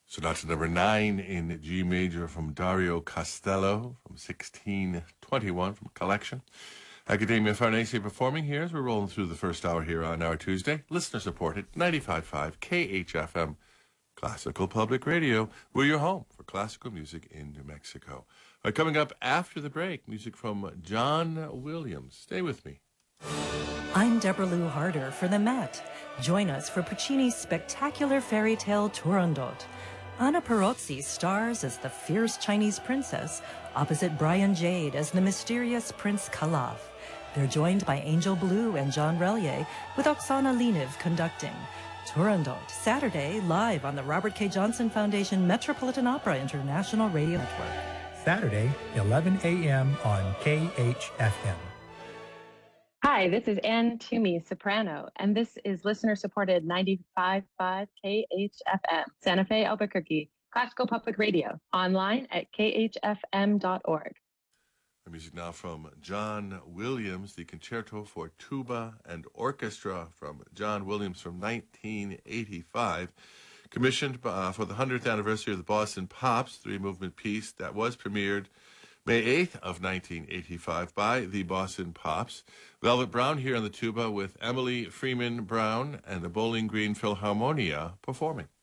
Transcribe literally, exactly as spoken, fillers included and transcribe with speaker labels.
Speaker 1: Sonata number nine in G major from Dario Castello from sixteen twenty-one from Collection. Academia Farnese performing here as we're rolling through the first hour here on our Tuesday. Listener supported ninety-five point five K H F M Classical Public Radio. We're your home for classical music in New Mexico. All right, coming up after the break, music from John Williams. Stay with me.
Speaker 2: I'm Deborah Lou Harder for the Met. Join us for Puccini's spectacular fairy tale Turandot. Anna Perozzi stars as the fierce Chinese princess, opposite Brian Jade as the mysterious Prince Kalaf. They're joined by Angel Blue and John Relier, with Oksana Leniv conducting. Turandot, Saturday, live on the Robert K. Johnson Foundation Metropolitan Opera International Radio Network.
Speaker 3: Saturday, eleven a.m. on K H F M.
Speaker 4: Hi, this is Ann Toomey, soprano, and this is listener-supported ninety-five point five K H F M, Santa Fe, Albuquerque, Classical Public Radio, online at k h f m dot org.
Speaker 1: The music now from John Williams, the Concerto for Tuba and Orchestra from John Williams from nineteen eighty-five, commissioned uh, for the hundredth anniversary of the Boston Pops, three-movement piece that was premiered May eighth of nineteen eighty-five by the Boston Pops. Velvet Brown here on the tuba with Emily Freeman Brown and the Bowling Green Philharmonia performing.